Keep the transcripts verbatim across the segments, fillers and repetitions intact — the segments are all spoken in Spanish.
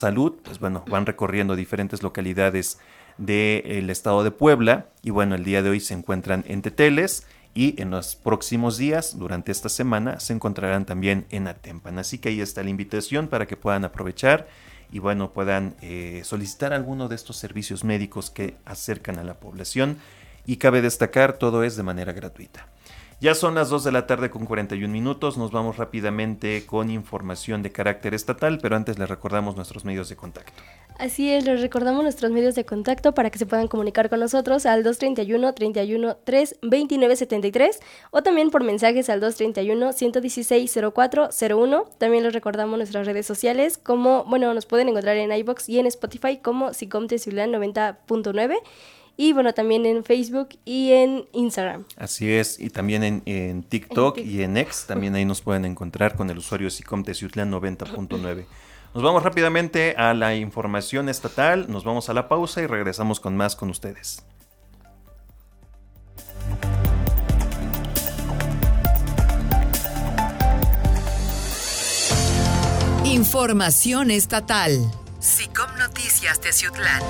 Salud, pues bueno, van recorriendo diferentes localidades del estado de Puebla y bueno, el día de hoy se encuentran en Teteles y en los próximos días, durante esta semana, se encontrarán también en Atempan. Así que ahí está la invitación para que puedan aprovechar y bueno, puedan eh, solicitar alguno de estos servicios médicos que acercan a la población y cabe destacar, todo es de manera gratuita. Ya son las dos de la tarde con cuarenta y un minutos, nos vamos rápidamente con información de carácter estatal, pero antes les recordamos nuestros medios de contacto. Así es, les recordamos nuestros medios de contacto para que se puedan comunicar con nosotros al dos treinta y uno, treinta y uno, tres, veintinueve setenta y tres o también por mensajes al dos treinta y uno, ciento dieciséis, cero cuatro cero uno. También les recordamos nuestras redes sociales como, bueno, nos pueden encontrar en iVoox y en Spotify como SICOM Teciutlán noventa punto nueve. Y bueno, también en Facebook y en Instagram. Así es, y también en, en TikTok en y en X, también ahí nos pueden encontrar con el usuario SICOM Teciutlán noventa punto nueve. Nos vamos rápidamente a la información estatal, nos vamos a la pausa y regresamos con más con ustedes. Información estatal. SICOM Noticias Teciutlán.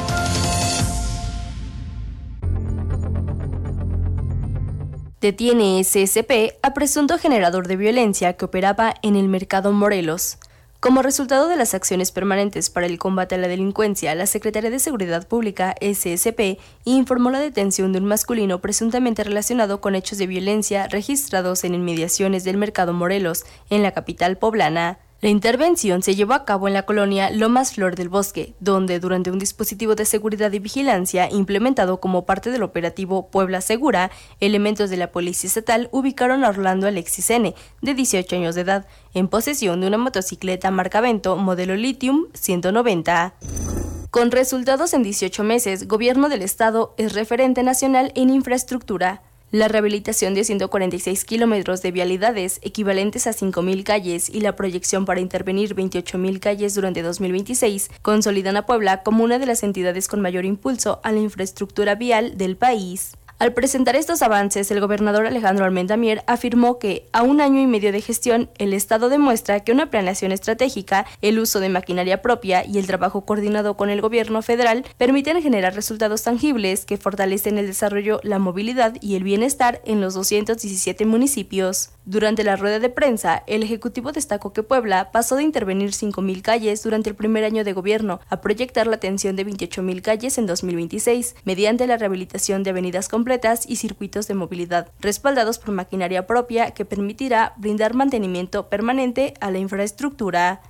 Detiene S S P a presunto generador de violencia que operaba en el mercado Morelos. Como resultado de las acciones permanentes para el combate a la delincuencia, la Secretaría de Seguridad Pública, S S P, informó la detención de un masculino presuntamente relacionado con hechos de violencia registrados en inmediaciones del mercado Morelos, en la capital poblana. La intervención se llevó a cabo en la colonia Lomas Flor del Bosque, donde durante un dispositivo de seguridad y vigilancia implementado como parte del operativo Puebla Segura, elementos de la Policía Estatal ubicaron a Orlando Alexis N., de dieciocho años de edad, en posesión de una motocicleta marca Vento modelo Lithium ciento noventa. Con resultados en dieciocho meses, Gobierno del Estado es referente nacional en infraestructura. La rehabilitación de ciento cuarenta y seis kilómetros de vialidades, equivalentes a cinco mil calles, y la proyección para intervenir veintiocho mil calles durante dos mil veintiséis, consolidan a Puebla como una de las entidades con mayor impulso a la infraestructura vial del país. Al presentar estos avances, el gobernador Alejandro Armenta Mier afirmó que, a un año y medio de gestión, el Estado demuestra que una planeación estratégica, el uso de maquinaria propia y el trabajo coordinado con el gobierno federal permiten generar resultados tangibles que fortalecen el desarrollo, la movilidad y el bienestar en los doscientos diecisiete municipios. Durante la rueda de prensa, el Ejecutivo destacó que Puebla pasó de intervenir cinco mil calles durante el primer año de gobierno a proyectar la atención de veintiocho mil calles en dos mil veintiséis, mediante la rehabilitación de avenidas completas y circuitos de movilidad, respaldados por maquinaria propia que permitirá brindar mantenimiento permanente a la infraestructura.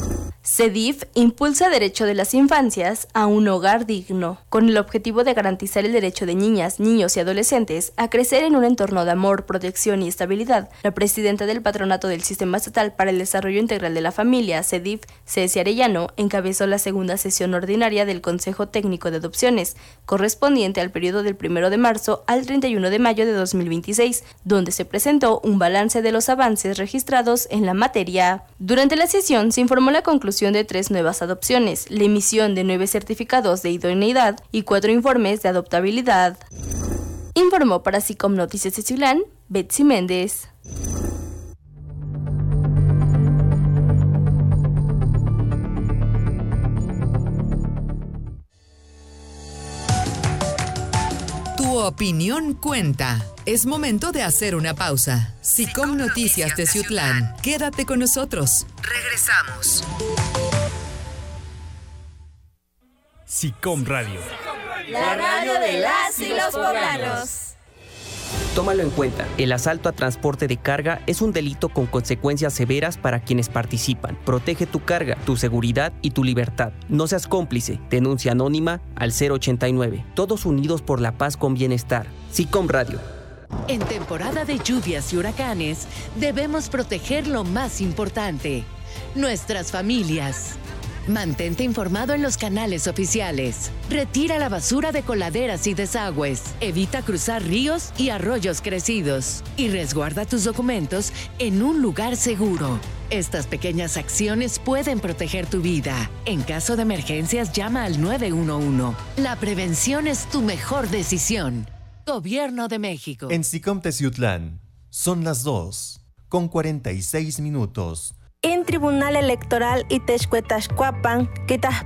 CEDIF impulsa derecho de las infancias a un hogar digno, con el objetivo de garantizar el derecho de niñas, niños y adolescentes a crecer en un entorno de amor, protección y estabilidad. La presidenta del Patronato del Sistema Estatal para el Desarrollo Integral de la Familia, CEDIF, Ceci Arellano, encabezó la segunda sesión ordinaria del Consejo Técnico de Adopciones, correspondiente al periodo del primero de marzo al treinta y uno de mayo de dos mil veintiséis, donde se presentó un balance de los avances registrados en la materia. Durante la sesión se informó la conclusión de tres nuevas adopciones, la emisión de nueve certificados de idoneidad y cuatro informes de adoptabilidad. Informó para SICOM Noticias Teciutlán, Betsy Méndez. Tu opinión cuenta. Es momento de hacer una pausa. SICOM Noticias Teciutlán. Quédate con nosotros. Regresamos. SICOM Radio. La radio de las y los poblanos. Tómalo en cuenta, el asalto a transporte de carga es un delito con consecuencias severas para quienes participan. Protege tu carga, tu seguridad y tu libertad. No seas cómplice. Denuncia anónima al cero ochenta y nueve. Todos unidos por la paz con bienestar. SICOM Radio. En temporada de lluvias y huracanes, debemos proteger lo más importante: nuestras familias. Mantente informado en los canales oficiales. Retira la basura de coladeras y desagües. Evita cruzar ríos y arroyos crecidos. Y resguarda tus documentos en un lugar seguro. Estas pequeñas acciones pueden proteger tu vida. En caso de emergencias, llama al nueve uno uno. La prevención es tu mejor decisión. Gobierno de México. En SICOM Teciutlán son las dos con cuarenta y seis minutos. En Tribunal Electoral Itexcuetachcuapan,